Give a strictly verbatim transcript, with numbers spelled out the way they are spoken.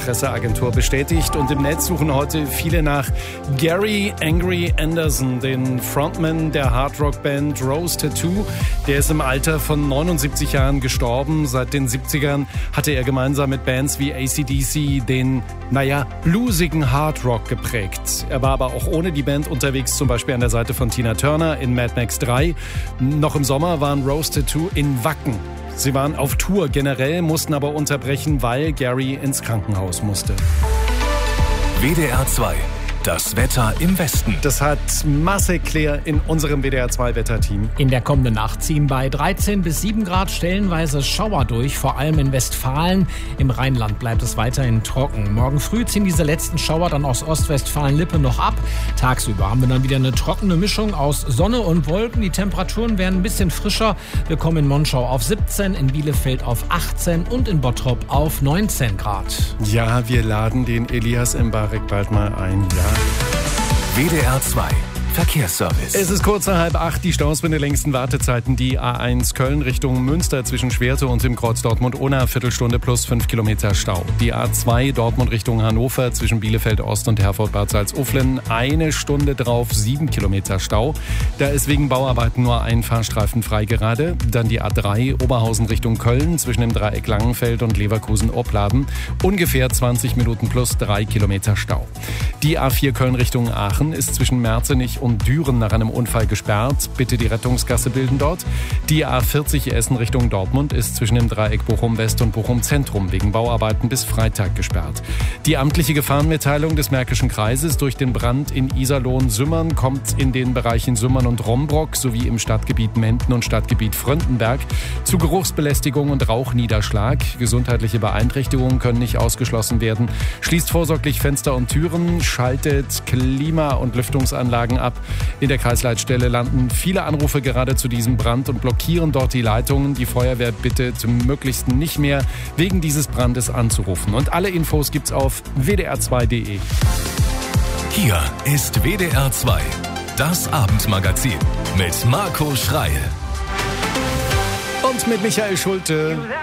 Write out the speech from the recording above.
Presseagentur bestätigt. Und im Netz suchen heute viele nach Gary Angry Anderson, den Frontman der Hardrock-Band Rose Tattoo. Der ist im Alter von neunundsiebzig Jahren gestorben. Seit den siebzigern hatte er gemeinsam mit Bands wie A C D C den, naja, bluesigen Hardrock geprägt. Er war aber auch ohne die Band unterwegs, zum Beispiel an der Seite von Tina Turner in Mad Max drei. Noch im Sommer waren Rose Tattoo in Wacken. Sie waren auf Tour generell, mussten aber unterbrechen, weil Gary ins Krankenhaus musste. W D R zwei. Das Wetter im Westen. Das hat Marcel Claire in unserem W D R zwei Wetterteam. In der kommenden Nacht ziehen bei dreizehn bis sieben Grad stellenweise Schauer durch, vor allem in Westfalen. Im Rheinland bleibt es weiterhin trocken. Morgen früh ziehen diese letzten Schauer dann aus Ostwestfalen-Lippe noch ab. Tagsüber haben wir dann wieder eine trockene Mischung aus Sonne und Wolken. Die Temperaturen werden ein bisschen frischer. Wir kommen in Monschau auf siebzehn, in Bielefeld auf achtzehn und in Bottrop auf neunzehn Grad. Ja, wir laden den Elias Mbarek bald mal ein. Ja. W D R zwei Verkehrsservice. Es ist kurz nach halb acht, die Staus mit den längsten Wartezeiten. Die A eins Köln Richtung Münster zwischen Schwerte und dem Kreuz Dortmund-Unna, Viertelstunde plus fünf Kilometer Stau. Die A zwei Dortmund Richtung Hannover zwischen Bielefeld Ost und Herford-Bad Salzuflen, eine Stunde drauf, sieben Kilometer Stau. Da ist wegen Bauarbeiten nur ein Fahrstreifen frei gerade. Dann die A drei Oberhausen Richtung Köln zwischen dem Dreieck Langenfeld und Leverkusen-Opladen, ungefähr zwanzig Minuten plus drei Kilometer Stau. Die A vier Köln Richtung Aachen ist zwischen Merzenich und Düren nach einem Unfall gesperrt. Bitte die Rettungsgasse bilden dort. Die A vierzig Essen Richtung Dortmund ist zwischen dem Dreieck Bochum-West und Bochum-Zentrum wegen Bauarbeiten bis Freitag gesperrt. Die amtliche Gefahrenmitteilung des Märkischen Kreises durch den Brand in Iserlohn-Sümmern kommt in den Bereichen Sümmern und Rombrock sowie im Stadtgebiet Menden und Stadtgebiet Fröndenberg zu Geruchsbelästigung und Rauchniederschlag. Gesundheitliche Beeinträchtigungen können nicht ausgeschlossen werden. Schließt vorsorglich Fenster und Türen, schaltet Klima- und Lüftungsanlagen ab. In der Kreisleitstelle landen viele Anrufe gerade zu diesem Brand und blockieren dort die Leitungen. Die Feuerwehr bittet möglichst nicht mehr wegen dieses Brandes anzurufen. Und alle Infos gibt's auf w d r zwei punkt d e. Hier ist W D R zwei, das Abendmagazin mit Marco Schreil. Und mit Michael Schulte.